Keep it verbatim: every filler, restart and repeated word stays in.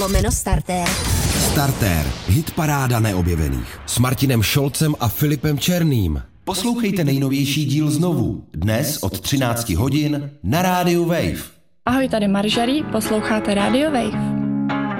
Lomeno starter. Starter. Hitparáda neobjevených. S Martinem Šolcem a Filipem Černým. Poslouchejte nejnovější díl znovu. Dnes od třinácti hodin na rádiu Wave. Ahoj, tady Maržarí, posloucháte Radio Wave.